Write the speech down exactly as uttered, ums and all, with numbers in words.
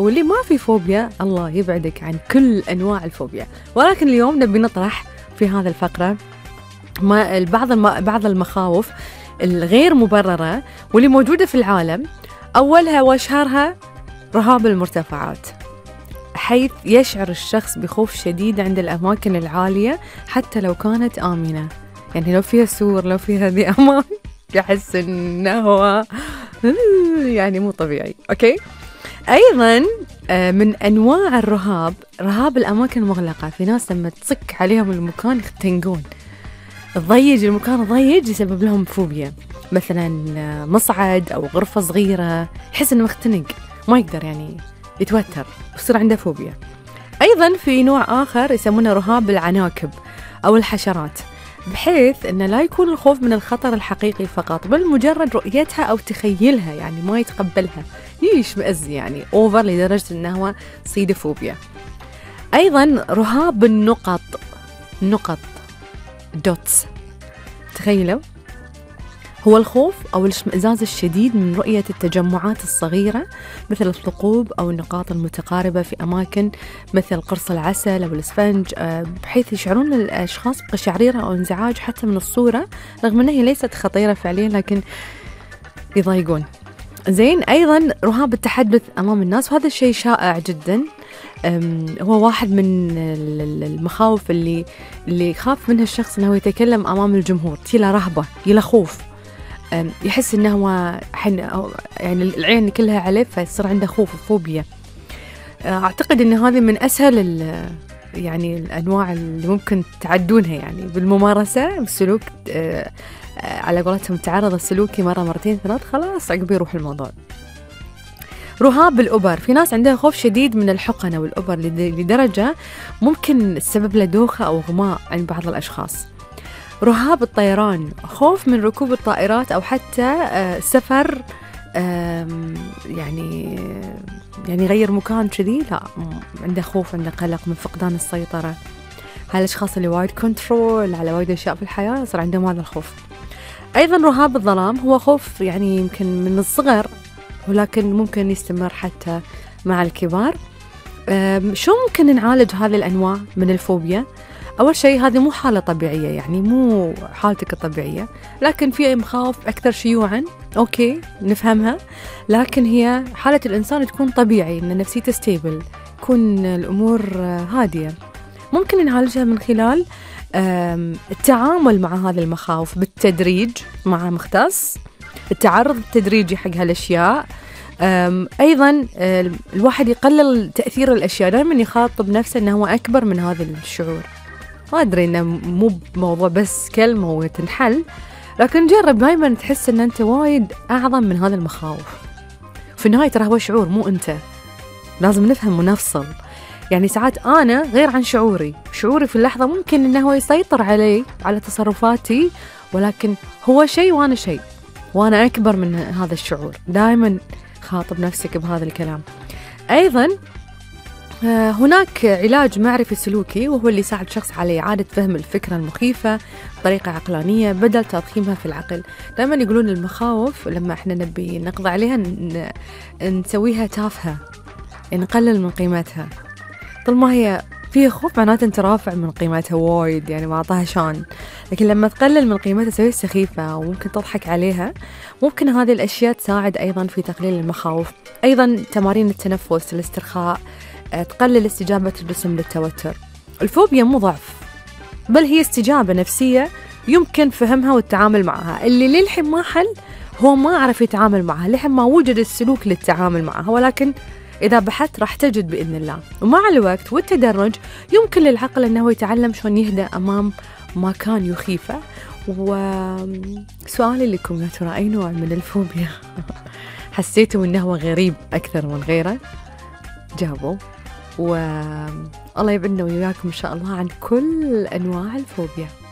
واللي ما في فوبيا الله يبعدك عن كل أنواع الفوبيا. ولكن اليوم نبي نطرح في هذا الفقرة ما بعض الم... بعض المخاوف الغير مبررة واللي موجودة في العالم. أولها وأشهرها رهاب المرتفعات، حيث يشعر الشخص بخوف شديد عند الأماكن العالية حتى لو كانت آمنة. يعني لو فيها سور، لو فيها ذي أمان، يحس إنه هو يعني مو طبيعي. أوكي. أيضا من أنواع الرهاب رهاب الأماكن المغلقة. في ناس لما تصك عليهم المكان يختنقون، الضيج المكان ضيج يسبب لهم فوبيا، مثلا مصعد أو غرفة صغيرة يحس إنه مختنق ما يقدر يعني يتوتر ويصير عنده فوبيا. أيضا في نوع آخر يسمونه رهاب العناكب أو الحشرات، بحيث أنه لا يكون الخوف من الخطر الحقيقي فقط، بل مجرد رؤيتها أو تخيلها يعني ما يتقبلها، يش مأزي يعني أوفر لدرجة أنه هو صيد فوبيا. أيضا رهاب النقط، نقط دوتس، تخيلوا، هو الخوف أو الاشمئزاز الشديد من رؤية التجمعات الصغيرة مثل الثقوب أو النقاط المتقاربة في أماكن مثل قرص العسل أو الإسفنج، بحيث يشعرون الأشخاص بقشعريرة أو انزعاج حتى من الصورة، رغم أنها ليست خطيرة فعليا لكن يضايقون. زين. أيضا رهاب التحدث أمام الناس، وهذا الشيء شائع جدا، هو واحد من المخاوف اللي اللي يخاف منها الشخص أنه يتكلم أمام الجمهور، يلا رهبة يلا خوف، يحس أنه هو حن يعني العين كلها عليه فيصير عنده خوف وفوبيا. أعتقد أن هذه من أسهل يعني الأنواع اللي ممكن تعدونها يعني بالممارسة بالسلوك، على قولتهم تعرض السلوكي مرة مرتين ثلاث خلاص عقب يروح الموضوع. رهاب الأبر، في ناس عندها خوف شديد من الحقنة والأبر لدرجة ممكن تسبب له دوخة أو غماء عند بعض الأشخاص. رهاب الطيران، خوف من ركوب الطائرات أو حتى سفر يعني يعني غير مكان كذي، لا عنده خوف، عنده قلق من فقدان السيطرة. هالأشخاص اللي وايد كنترول على وايد أشياء في الحياة يصير عندهم هذا الخوف. أيضا رهاب الظلام، هو خوف يعني يمكن من الصغر ولكن ممكن يستمر حتى مع الكبار. شو ممكن نعالج هذه الأنواع من الفوبيا؟ أول شيء هذه مو حالة طبيعية، يعني مو حالتك الطبيعية، لكن في مخاوف أكثر شيوعا أوكي نفهمها، لكن هي حالة الإنسان تكون طبيعي، إن نفسيته ستيبل، تكون الأمور هادية. ممكن نعالجها من خلال التعامل مع هذه المخاوف بالتدريج مع مختص، التعرض التدريجي حق هالأشياء. أيضا الواحد يقلل تأثير الأشياء، دائما يخاطب نفسه أنه هو أكبر من هذا الشعور. ما أدري أنه مو بموضوع بس كلمة وتنحل، لكن جرب دائما تحس أن أنت وايد أعظم من هذا المخاوف. في النهاية ترى هو شعور مو أنت، لازم نفهم ونفصل. يعني ساعات أنا غير عن شعوري، شعوري في اللحظة ممكن أنه هو يسيطر علي على تصرفاتي، ولكن هو شيء وأنا شيء، وأنا أكبر من هذا الشعور. دائما خاطب نفسك بهذا الكلام. أيضا هناك علاج معرفي سلوكي، وهو اللي يساعد شخص على إعادة فهم الفكرة المخيفة بطريقة عقلانية بدل تضخيمها في العقل. دائما يقولون المخاوف لما احنا نبي نقضي عليها نسويها تافهة، نقلل من قيمتها. طول ما هي فيها خوف معناته انت رافع من قيمتها وايد، يعني ما اعطاها شان. لكن لما تقلل من قيمتها تسويها سخيفة وممكن تضحك عليها. ممكن هذه الأشياء تساعد أيضا في تقليل المخاوف. أيضا تمارين التنفس، الاسترخاء، تقلل استجابة الجسم للتوتر. الفوبيا مو ضعف، بل هي استجابة نفسية يمكن فهمها والتعامل معها. اللي للحين ما حل هو ما عرف يتعامل معها، للحين ما وجد السلوك للتعامل معها، ولكن إذا بحثت راح تجد بإذن الله. ومع الوقت والتدرج يمكن للعقل أنه يتعلم شلون يهدأ أمام ما كان يخيفه. وسؤالي لكم، يا ترى أي نوع من الفوبيا حسيتوا أنه هو غريب أكثر من غيره؟ جاوبوا، والله يبعدنا وياكم إن شاء الله عن كل أنواع الفوبيا.